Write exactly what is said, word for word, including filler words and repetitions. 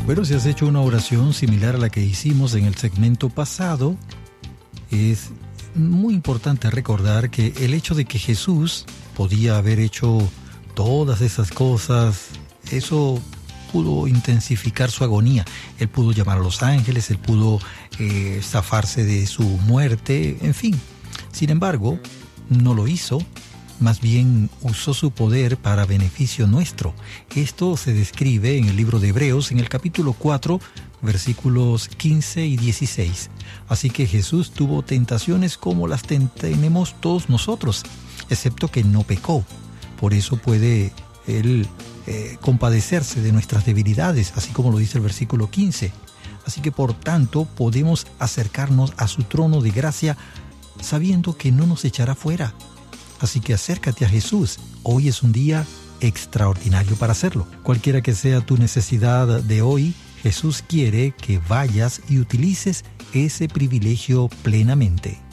Bueno, si has hecho una oración similar a la que hicimos en el segmento pasado, es muy importante recordar que el hecho de que Jesús podía haber hecho todas esas cosas, eso pudo intensificar su agonía. Él pudo llamar a los ángeles, él pudo eh, zafarse de su muerte, en fin. Sin embargo, no lo hizo. Más bien usó su poder para beneficio nuestro. Esto se describe en el libro de Hebreos, en el capítulo cuatro, versículos quince y dieciséis. Así que Jesús tuvo tentaciones como las tenemos todos nosotros, excepto que no pecó. Por eso puede Él eh, compadecerse de nuestras debilidades, así como lo dice el versículo quince. Así que por tanto podemos acercarnos a su trono de gracia sabiendo que no nos echará fuera. Así que acércate a Jesús. Hoy es un día extraordinario para hacerlo. Cualquiera que sea tu necesidad de hoy, Jesús quiere que vayas y utilices ese privilegio plenamente.